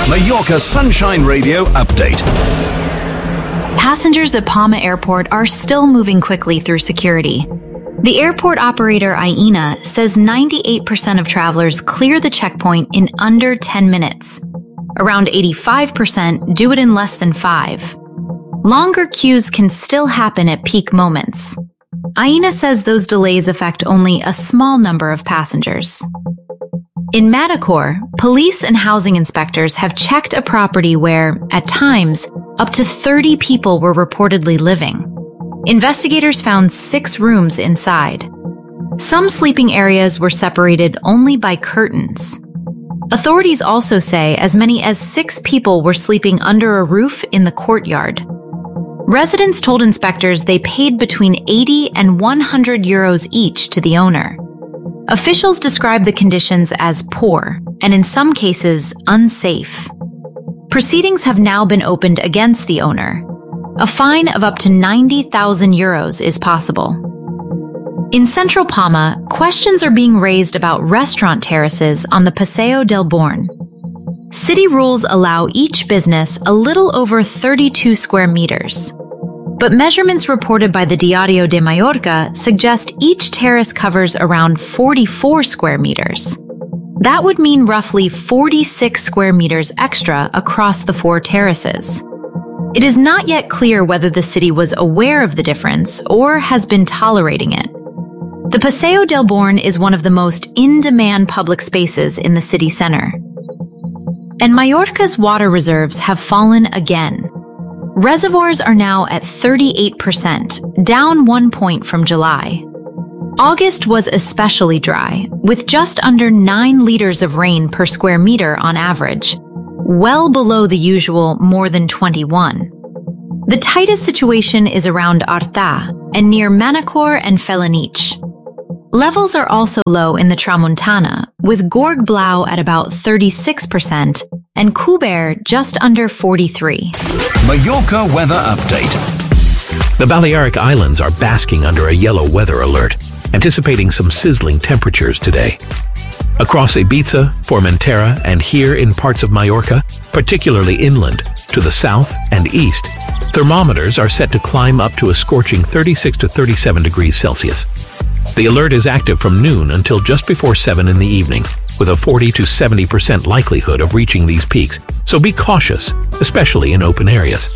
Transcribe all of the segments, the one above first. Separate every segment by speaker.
Speaker 1: Mallorca Sunshine Radio update.
Speaker 2: Passengers at Palma Airport are still moving quickly through security. The airport operator Aena says 98% of travelers clear the checkpoint in under 10 minutes. Around 85% do it in less than 5. Longer queues can still happen at peak moments. Aena says those delays affect only a small number of passengers. In Matacor, police and housing inspectors have checked a property where, at times, up to 30 people were reportedly living. Investigators found 6 rooms inside. Some sleeping areas were separated only by curtains. Authorities also say as many as 6 people were sleeping under a roof in the courtyard. Residents told inspectors they paid between 80 and 100 euros each to the owner. Officials described the conditions as poor and in some cases unsafe. Proceedings have now been opened against the owner. A fine of up to 90,000 euros is possible. In central Palma, questions are being raised about restaurant terraces on the Paseo del Born. City rules allow each business a little over 32 square meters. But measurements reported by the Diario de Mallorca suggest each terrace covers around 44 square meters. That would mean roughly 46 square meters extra across the 4 terraces. It is not yet clear whether the city was aware of the difference or has been tolerating it. The Paseo del Born is one of the most in-demand public spaces in the city center. And Mallorca's water reserves have fallen again. Reservoirs are now at 38%, down 1 point from July. August was especially dry, with just under 9 liters of rain per square meter on average, well below the usual more than 21. The tightest situation is around Artà and near Manacor and Felanitx. Levels are also low in the Tramuntana, with Gorg Blau at about 36% and Cuber just under 43.
Speaker 1: Mallorca weather update.
Speaker 3: The Balearic Islands are basking under a yellow weather alert, anticipating some sizzling temperatures today. Across Ibiza, Formentera, and here in parts of Mallorca, particularly inland, to the south and east, thermometers are set to climb up to a scorching 36 to 37 degrees Celsius. The alert is active from noon until just before 7 in the evening, with a 40 to 70% likelihood of reaching these peaks, so be cautious, especially in open areas.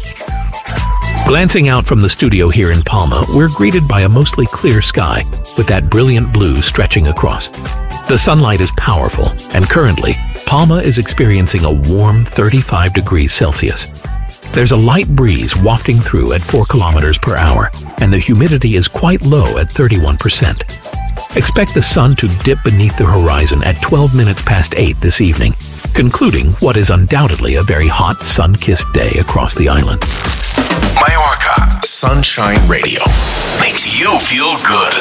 Speaker 3: Glancing out from the studio here in Palma, we're greeted by a mostly clear sky, with that brilliant blue stretching across. The sunlight is powerful, and currently, Palma is experiencing a warm 35 degrees Celsius. There's a light breeze wafting through at 4 kilometers per hour, and the humidity is quite low at 31%. Expect the sun to dip beneath the horizon at 12 minutes past 8 this evening, concluding what is undoubtedly a very hot, sun-kissed day across the island.
Speaker 1: Mallorca Sunshine Radio makes you feel good.